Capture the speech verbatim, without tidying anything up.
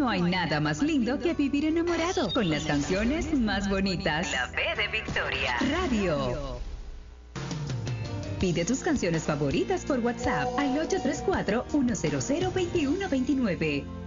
No hay nada más lindo que vivir enamorado con las canciones más bonitas. La B de Victoria. Radio. Pide tus canciones favoritas por WhatsApp al ocho tres cuatro, uno cero cero, dos uno dos nueve.